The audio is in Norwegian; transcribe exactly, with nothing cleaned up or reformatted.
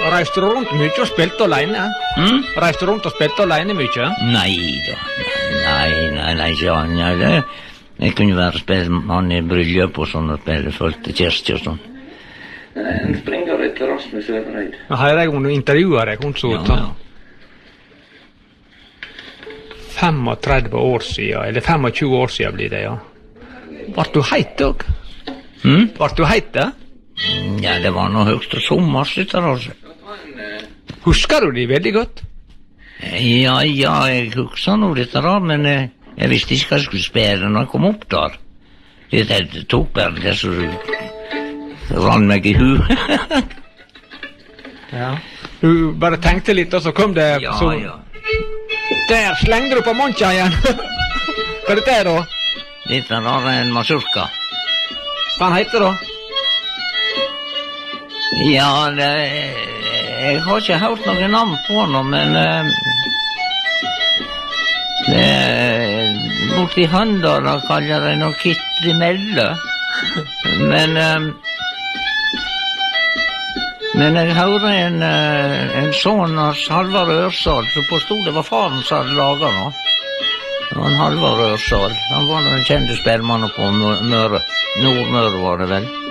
reiste du rundt mye og spilte alene? Mm? Reiste du rundt og spilte alene mye? Nei da. Nei, nei, nei, ja, nei, det... Jeg kunne være spillemann i bryllup og sånn, og spille folk til kjerste og sånn. En springer etter Rasmus Øvereid. Jeg har jeg hun intervjuet deg, hun så ut. Ja, ja. femogtredve år siden, eller tjuefem år siden blir det, ja. Vart du heit, dog? Mm? Vart du heit, da? Ja, det var noe høyst og sommer, sitter altså. Husker du de veldig godt? Ja, ja, jeg husker noe litt da, men jeg, jeg visste ikke hva jeg skulle spille når jeg kom opp der. Det, det tok bare det som rann meg i hu. Ja. Du bare tenkte litt, og så kom det... Ja, så... ja. Der slengte du på Moncha igjen. Hva er det der, da? Litt da er en masurka. Hva han heter da? Ja, det... Jeg har ikke hørt noen navn på noe, men... Uh, det... Borti Handala kaller jeg noe Kitty Melle. Men... Uh, Men jeg hørte en, en sånn Halvard Ørsal, så påstod det var faren som hadde laget nå. Det var en Halvard Ørsal. Han var en kjendis spellemann på Møre. Nordmøre var det vel.